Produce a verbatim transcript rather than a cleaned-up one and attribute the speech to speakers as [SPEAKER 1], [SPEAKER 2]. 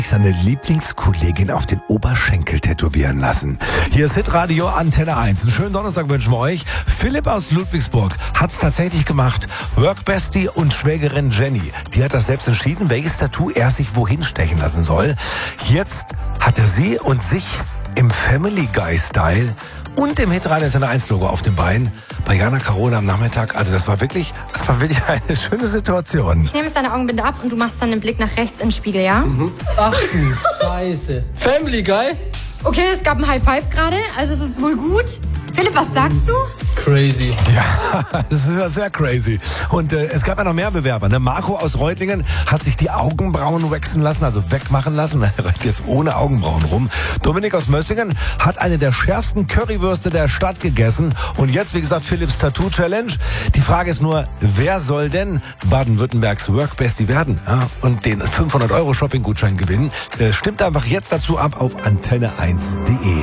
[SPEAKER 1] seine Lieblingskollegin auf den Oberschenkel tätowieren lassen. Hier ist Hitradio Antenne eins. Einen schönen Donnerstag wünschen wir euch. Philipp aus Ludwigsburg hat es tatsächlich gemacht. Workbestie und Schwägerin Jenny, die hat das selbst entschieden, welches Tattoo er sich wohin stechen lassen soll. Jetzt hat er sie und sich im Family Guy Style und im Hitradio Antenne eins Logo auf dem Bein bei Jana Carola am Nachmittag. Also das war wirklich, das war wirklich eine schöne Situation.
[SPEAKER 2] Ich nehme jetzt deine Augenbinde ab und du machst dann den Blick nach rechts ins Spiegel, ja?
[SPEAKER 3] Mhm. Ach du Scheiße. Family Guy?
[SPEAKER 2] Okay, es gab ein High Five gerade, also es ist wohl gut. Philipp, was sagst du?
[SPEAKER 3] Crazy.
[SPEAKER 1] Ja, das ist ja sehr crazy. Und äh, es gab ja noch mehr Bewerber. Ne? Marco aus Reutlingen hat sich die Augenbrauen waxen lassen, also wegmachen lassen. Er rennt jetzt ohne Augenbrauen rum. Dominik aus Mössingen hat eine der schärfsten Currywürste der Stadt gegessen. Und jetzt, wie gesagt, Philipps Tattoo Challenge. Die Frage ist nur, wer soll denn Baden-Württembergs Workbestie werden? Ja? Und den fünfhundert Euro Shopping-Gutschein gewinnen? Äh, stimmt einfach jetzt dazu ab auf antenne eins punkt de.